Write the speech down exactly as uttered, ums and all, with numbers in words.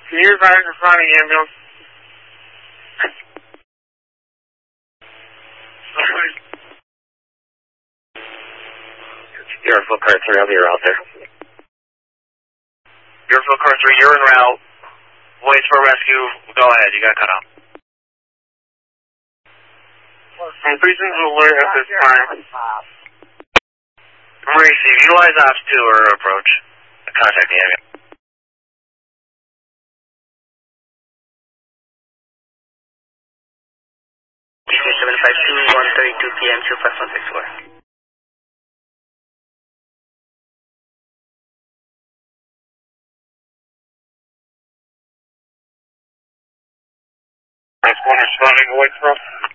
Can you advise the finding ambulance? Airfield car three, I'll be out there. Airfield car three, you're en route. Wait for rescue. Go ahead, you got cut off. Reasons alert at this time. Receive. Utilize ops two or approach. Contact the ambulance. seven five two, one thirty-two p m, two five one six four. That's one responding to Whitesboro.